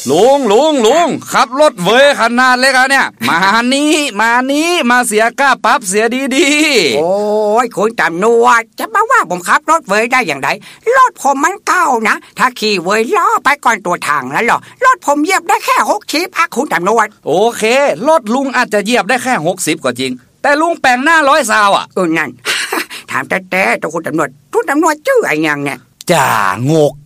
ลุงขับรถเว้ยขนาดเล็กอะเนี่ยมานี้มาเสียค่าปรับเสียดีๆโอ้ยคุณตำรวจจะมาว่าผมขับรถเว้ยได้อย่างไรรถผมมันเก่านะถ้าขี่เว้ยล้อไปก่อนตัวทางแล้วหรอรถผมเหยียบได้แค่60อะคุณตำรวจโอเครถลุงอาจจะเหยียบได้แค่60ก็จริงแต่ลุงแปลงหน้า120อ่ะนั่น ถามแต่ตัวคุณตำรวจชื่ออะไรอย่างเนี่ยจ่างก